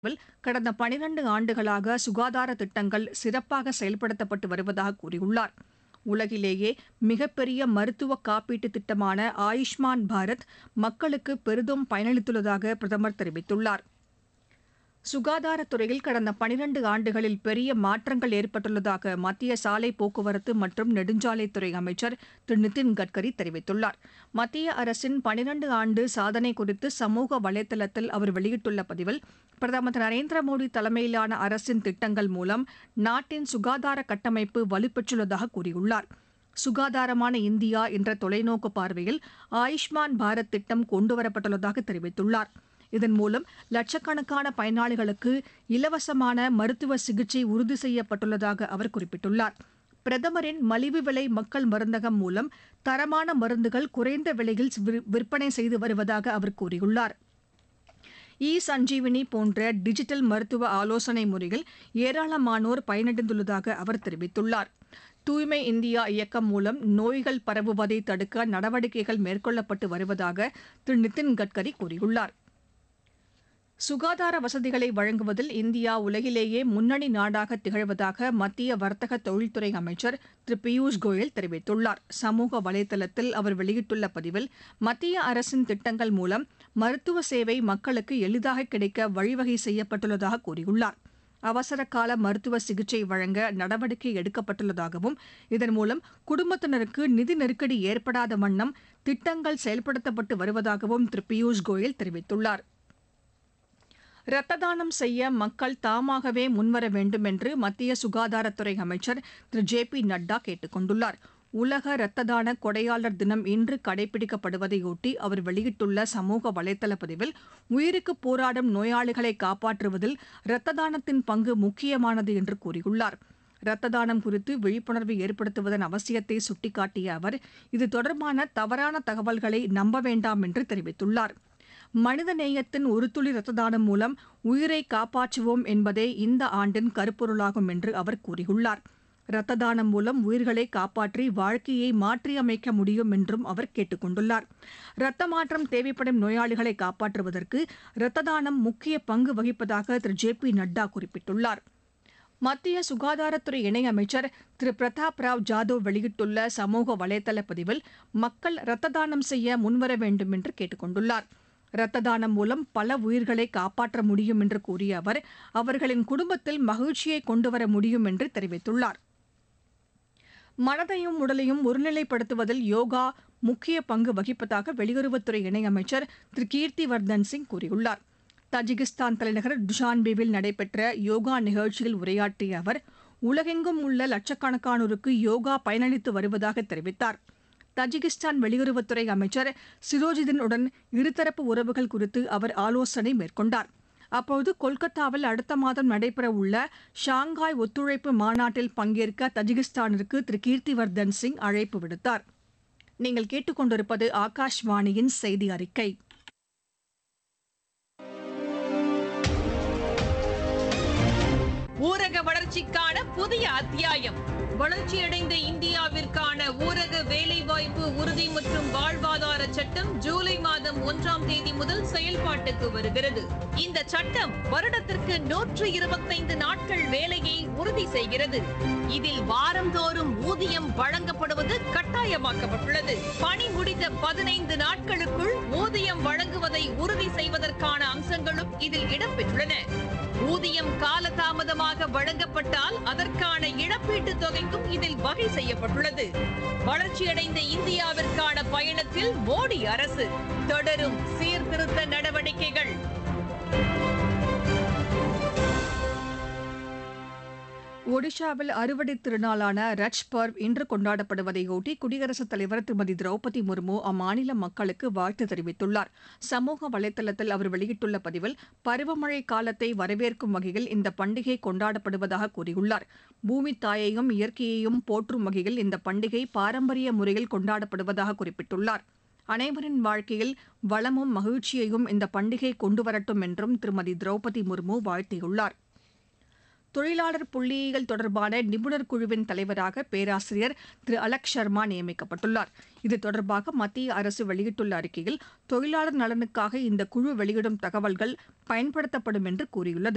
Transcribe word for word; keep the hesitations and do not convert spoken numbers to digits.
கடந்த பனிரண்டு ஆண்டுகளாக சுகாதார திட்டங்கள் சிறப்பாக செயல்படுத்தப்பட்டு வருவதாக கூறியுள்ளார். உலகிலேயே மிகப்பெரிய மருத்துவ காப்பீட்டு திட்டமான ஆயுஷ்மான் பாரத் மக்களுக்கு பெரிதும் பயனளித்துள்ளதாக பிரதமர் தெரிவித்துள்ளார். சுகாதாரத்துறையில் கடந்த பனிரண்டு ஆண்டுகளில் பெரிய மாற்றங்கள் ஏற்பட்டுள்ளதாக மத்திய சாலை போக்குவரத்து மற்றும் நெடுஞ்சாலைத்துறை அமைச்சர் திரு நிதின் கட்கரி தெரிவித்துள்ளார். மத்திய அரசின் பனிரண்டு ஆண்டு சாதனை குறித்து சமூக வலைதளத்தில் அவர் வெளியிட்டுள்ள பதிவில், பிரதமர் திரு நரேந்திர மோடி தலைமையிலான அரசின் திட்டங்கள் மூலம் நாட்டின் சுகாதார கட்டமைப்பு வலுப்பெற்றுள்ளதாக கூறியுள்ளார். சுகாதாரமான இந்தியா என்ற தொலைநோக்கு பார்வையில் ஆயுஷ்மான் பாரத் திட்டம் கொண்டுவரப்பட்டுள்ளதாக தெரிவித்துள்ளார். இதன் மூலம் லட்சக்கணக்கான பயனாளிகளுக்கு இலவசமான மருத்துவ சிகிச்சை உறுதி செய்யப்பட்டுள்ளதாக அவர் குறிப்பிட்டுள்ளார். பிரதமரின் மலிவு விலை மக்கள் மருந்தகம் மூலம் தரமான மருந்துகள் குறைந்த விலையில் விற்பனை செய்து வருவதாக அவர் கூறியுள்ளார். இ சஞ்சீவினி போன்ற டிஜிட்டல் மருத்துவ ஆலோசனை முறையில் ஏராளமானோர் பயனடைந்துள்ளதாக அவர் தெரிவித்துள்ளார். தூய்மை இந்தியா இயக்கம் மூலம் நோய்கள் பரவுவதை தடுக்க நடவடிக்கைகள் மேற்கொள்ளப்பட்டு வருவதாக திரு நிதின் கட்கரி கூறியுள்ளார். சுகாதார வசதிகளை வழங்குவதில் இந்தியா உலகிலேயே முன்னணி நாடாக திகழ்வதாக மத்திய வர்த்தக தொழில்துறை அமைச்சர் திரு பியூஷ் கோயல் தெரிவித்துள்ளார். சமூக வலைதளத்தில் அவர் வெளியிட்டுள்ள பதிவில், மத்திய அரசின் திட்டங்கள் மூலம் மருத்துவ சேவை மக்களுக்கு எளிதாக கிடைக்க வழிவகை செய்யப்பட்டுள்ளதாக கூறியுள்ளார். அவசர கால மருத்துவ சிகிச்சை வழங்க நடவடிக்கை எடுக்கப்பட்டுள்ளதாகவும், இதன் மூலம் குடும்பத்தினருக்கு நிதி நெருக்கடி ஏற்படாத வண்ணம் திட்டங்கள் செயல்படுத்தப்பட்டு வருவதாகவும் திரு பியூஷ் கோயல் தெரிவித்துள்ளார். ரத்த தானம் செய்ய மக்கள் தாமாகவே முன்வர வேண்டும் என்று மத்திய சுகாதாரத்துறை அமைச்சர் திரு ஜே பி நட்டா கேட்டுக் கொண்டுள்ளார். உலக இரத்த தான கொடையாளர் தினம் இன்று கடைபிடிக்கப்படுவதையொட்டி அவர் வெளியிட்டுள்ள சமூக வலைதள பதிவில், உயிருக்கு போராடும் நோயாளிகளை காப்பாற்றுவதில் இரத்த தானத்தின் பங்கு முக்கியமானது என்று கூறியுள்ளார். இரத்த தானம் குறித்து விழிப்புணர்வு ஏற்படுத்துவதன் அவசியத்தை சுட்டிக்காட்டிய அவர், இது தொடர்பான தவறான தகவல்களை நம்ப வேண்டாம் என்று தெரிவித்துள்ளார். மனித நேயத்தின் ஒரு துளி இரத்த தானம் மூலம் உயிரை காப்பாற்றுவோம் என்பதே இந்த ஆண்டின் கருப்பொருளாகும் என்று அவர் கூறியுள்ளார். இரத்த தானம் மூலம் உயிர்களை காப்பாற்றி வாழ்க்கையை மாற்றியமைக்க முடியும் என்றும் அவர் கேட்டுக் கொண்டுள்ளார். இரத்த மாற்றம் தேவைப்படும் நோயாளிகளை காப்பாற்றுவதற்கு இரத்த தானம் முக்கிய பங்கு வகிப்பதாக திரு ஜே பி நட்டா குறிப்பிட்டுள்ளார். மத்திய சுகாதாரத்துறை இணையமைச்சர் திரு பிரதாப் ராவ் ஜாதவ் வெளியிட்டுள்ள சமூக வலைதள பதிவில், மக்கள் இரத்த தானம் செய்ய முன்வர வேண்டும் என்று கேட்டுக் கொண்டுள்ளார். இரத்த தானம் மூலம் பல உயிர்களை காப்பாற்ற முடியும் என்று கூறிய அவர், அவர்களின் குடும்பத்தில் மகிழ்ச்சியை கொண்டுவர முடியும் என்று தெரிவித்துள்ளார். மனதையும் உடலையும் ஒருநிலைப்படுத்துவதில் யோகா முக்கிய பங்கு வகிப்பதாக வெளியுறவுத்துறை இணையமைச்சர் திரு கீர்த்தி வர்தன் சிங் கூறியுள்ளார். தஜிகிஸ்தான் தலைநகர் துஷான்பேவில் நடைபெற்ற யோகா நிகழ்ச்சியில் உரையாற்றிய அவர், உலகெங்கும் உள்ள லட்சக்கணக்கானோருக்கு யோகா பயனளித்து வருவதாக தெரிவித்தார். தஜிகிஸ்தான் வெளியுறவுத்துறை அமைச்சர் சிரோஜிதின் உடன் இருதரப்பு உறவுகள் குறித்து அவர் ஆலோசனை மேற்கொண்டார். அப்போது கொல்கத்தாவில் அடுத்த மாதம் நடைபெறவுள்ள ஷாங்காய் ஒத்துழைப்பு மாநாட்டில் பங்கேற்க தஜிகிஸ்தானிற்கு திரு கீர்த்திவர்தன் சிங் அழைப்பு விடுத்தார். நீங்கள் கேட்டுக்கொண்டிருப்பது ஆகாஷ்வாணியின் செய்தி அறிக்கை. ஊரக வளர்ச்சிக்கான புதிய அத்தியாயம். வளர்ச்சியடைந்த இந்தியாவிற்கான ஊரக வேலைவாய்ப்பு உறுதி மற்றும் வாழ்வாதார சட்டம் ஜூலை மாதம் ஒன்றாம் தேதி முதல் செயல்பாட்டுக்கு வருகிறது. இந்த சட்டம் வருடத்திற்கு நூற்று இருபத்தைந்து நாட்கள் வேலையை உறுதி செய்கிறது. இதில் வாரந்தோறும் ஊதியம் வழங்கப்படுவது கட்டாயமாக்கப்பட்டுள்ளது. பணி முடிந்த பதினைந்து நாட்களுக்குள் ஊதியம் வழங்குவதை உறுதி செய்வதற்கான அம்சங்களும் இதில் இடம்பெற்றுள்ளன. ஊதியம் காலதாமதமாக வழங்கப்பட்டால் அதற்கான இழப்பீட்டு தொகைக்கும் இதில் வகை செய்யப்பட்டுள்ளது. வளர்ச்சியடைந்த இந்தியாவிற்கான பயணத்தில் மோடி அரசு தொடரும் சீர்திருத்த நடவடிக்கைகள். ஒடிஷாவில் அறுவடை திருநாளான ரட்ச் பர்வ் இன்று கொண்டாடப்படுவதையொட்டி குடியரசுத் தலைவர் திருமதி திரௌபதி முர்மு அம்மாநில மக்களுக்கு வாழ்த்து தெரிவித்துள்ளார். சமூக வலைதளத்தில் அவர் வெளியிட்டுள்ள பதிவில், பருவமழை காலத்தை வரவேற்கும் வகையில் இந்த பண்டிகை கொண்டாடப்படுவதாக கூறியுள்ளார். பூமி தாயையும் இயற்கையையும் போற்றும் வகையில் இந்த பண்டிகை பாரம்பரிய முறையில் கொண்டாடப்படுவதாக குறிப்பிட்டுள்ளார். அனைவரின் வாழ்க்கையில் வளமும் மகிழ்ச்சியையும் இந்த பண்டிகை கொண்டுவரட்டும் என்றும் திருமதி திரௌபதி முர்மு வாழ்த்தியுள்ளார். தொழிலாளர் புள்ளியியல் தொடர்பான நிபுணர் குழுவின் தலைவராக பேராசிரியர் திரு அலக் சர்மா நியமிக்கப்பட்டுள்ளார். இது தொடர்பாக மத்திய அரசு வெளியிட்டுள்ள அறிக்கையில், தொழிலாளர் நலனுக்காக இந்த குழு வெளியிடும் தகவல்கள் பயன்படுத்தப்படும் என்று கூறியுள்ளது.